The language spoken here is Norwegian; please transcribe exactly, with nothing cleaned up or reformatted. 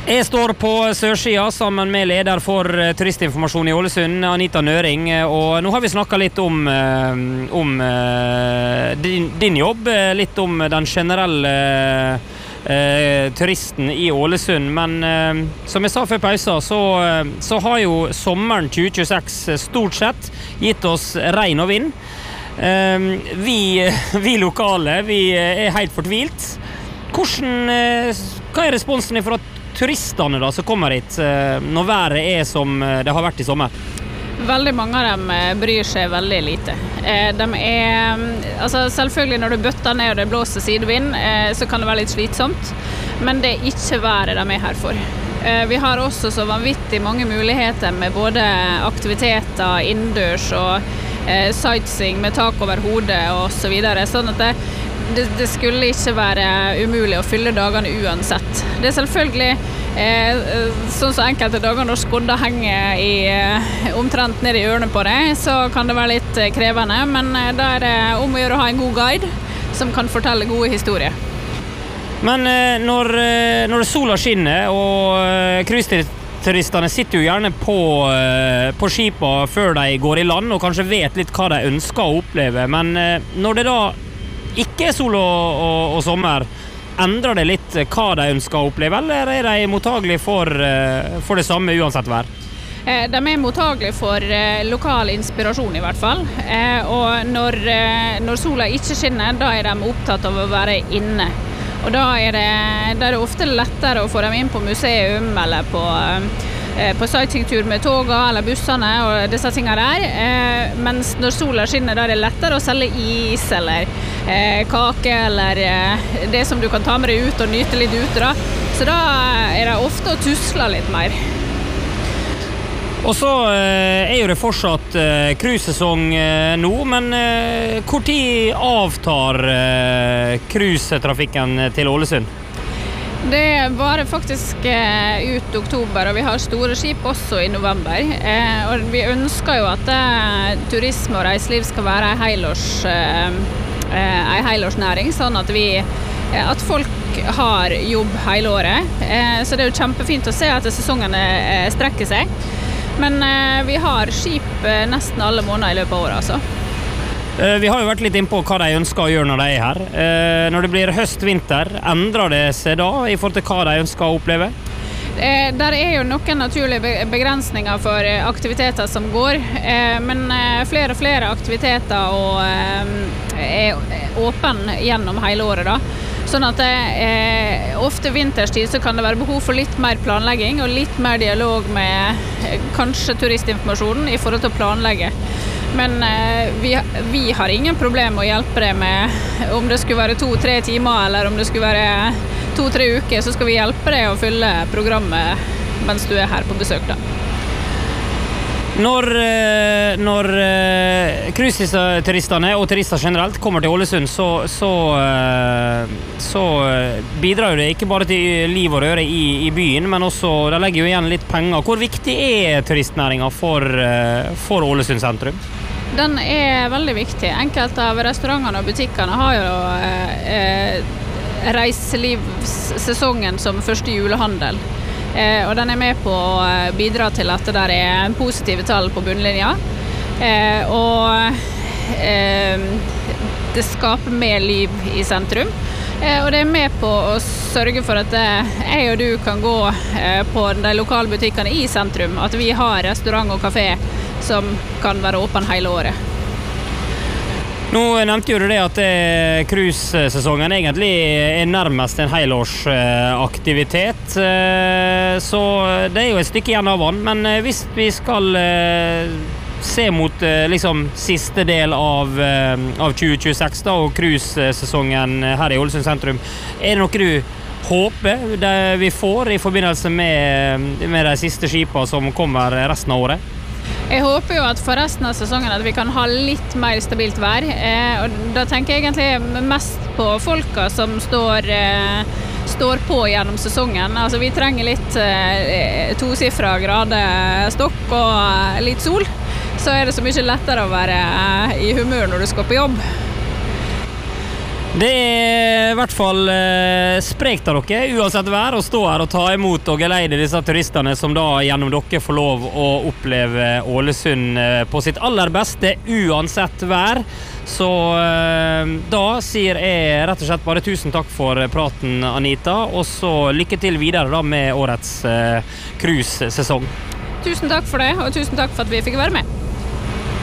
Jeg står på Sørsida sammen med leder for turistinformasjon i Ålesund, Anita Nøring, og nå har vi snakket litt om, om din, din jobb, litt om den generelle eh, turisten i Ålesund, men eh, som jeg sa før pausa, så, så har jo sommeren tjue tjueseks stort sett gitt oss regn og vind. Eh, vi, vi lokale, vi er helt fortvilt. Hvordan, eh, hva er responsen for at turistene da, som kommer hit når været er som det har vært i sommer? Veldig mange av dem bryr seg veldig lite. De er, altså selvfølgelig når du bøtter ned og det blåser sidevind, så kan det være litt slitsomt, men det er ikke været de er her for. Vi har også så vanvittig mange muligheter med både aktiviteter, innendørs og sightseeing med tak over hodet og så videre, sånn at det Det, det skulle ikke være umulig å fylle dagene uansett. Det er selvfølgelig eh, sånn som enkelte dager når skodda henger i, eh, omtrent ned i ørene på deg, så kan det være litt krevende, men da er det om å gjøre å ha en god guide som kan fortelle gode historier. Men eh, når, når sola skinner og eh, cruiseturistene sitter jo gjerne på, eh, på skipa før de går i land og kanskje vet litt hva de ønsker å oppleve, men eh, når det da ikke sol og, og, og sommer, endrer det litt hva de ønsker å oppleve, eller er de mottagelige for, for det samme uansett vær? De er mottagelige for lokal inspirasjon i hvert fall, og når, når sola ikke skinner, da er de opptatt av å være inne. Og da er det, da er det ofte lettere å få dem inn på museum eller på på sightseeingtur med toga eller bussene og disse tingene der, eh, mens når sola skinner, da er det lettere å selge is eller eh, kake eller eh, det som du kan ta med deg ut og nyte litt ute da. Så da er det ofte å tusle litt mer. Og så eh, er jo det fortsatt eh, cruisesesong eh, nå, men eh, hvor tid avtar eh, cruisetrafikken til Ålesund? Det varer faktisk eh, ut oktober, og vi har store skip også i november. Eh, og vi ønsker jo at eh, turisme og reiseliv skal være en helårs, eh, en helårsnæring, sånn at, vi, eh, at folk har jobb hele året. Eh, så det er jo kjempefint å se at sesongene eh, strekker seg. Men eh, vi har skip eh, nesten alle måneder i løpet av året, altså. Vi har jo vært litt inn på hva de ønsker å gjøre når de er her. Når det blir høst-vinter, endrer det seg da i forhold til hva de ønsker å oppleve? Der er jo noen naturlige begrensninger for aktiviteter som går, men flere og flere aktiviteter og er åpne gjennom hele året da. Sånn at det, ofte vinterstid så kan det være behov for litt mer planlegging og litt mer dialog med kanskje turistinformasjonen i forhold til å planlegge. Men eh, vi, vi har ingen problem med å hjelpe deg med om det skulle være to-tre timer eller om det skulle være to-tre uker, så skal vi hjelpe deg å fylle programmet mens du er her på besøk da. Når, når cruiseturistene og turister generelt kommer til Ålesund, så, så, så bidrar det ikke bare til liv og røre i, i byen, men også, de legger jo igjen litt penger. Hvor viktig er turistnæringen for, for Ålesund sentrum? Den er veldig viktig. Enkelte av restaurantene og butikkene har jo eh, reiselivssesongen som første julehandel. Eh, og den er med på å bidra til at det der er positive tall på bunnlinja. Eh, og eh, det skaper mer liv i sentrum. Eh, og det er med på å sørge for at jeg og du kan gå eh, på de lokale butikkene i sentrum. At vi har restaurant og kafé som kan være åpen hele året. Nå nevnte jo du det at cruisesesongen egentlig er nærmest en helårsaktivitet, så det er jo et stykke igjen av den, men hvis vi skal se mot liksom siste del av, av tjue tjueseks da, og cruisesesongen her i Ålesund sentrum, er det noe du håper det vi får i forbindelse med, med de siste skipene som kommer resten av året? Jeg håper jo at for resten av sesongen at vi kan ha litt mer stabilt vær, eh, og da tenker jeg egentlig mest på folka som står, eh, står på gjennom sesongen. Altså vi trenger litt eh, tosifra grader stokk og litt sol, så er det så mye lettere å være i humør når du skal på jobb. Det er i hvert fall eh, sprekt av dere, uansett vær, å stå her og ta imot og geleide disse turistene som da gjennom dere får lov å oppleve Ålesund eh, på sitt aller beste, uansett vær. Så eh, da sier jeg rett og slett bare tusen takk for praten, Anita, og så lykke til videre da med årets eh, cruise-sesong. Tusen takk for det, og tusen takk for at vi fikk være med.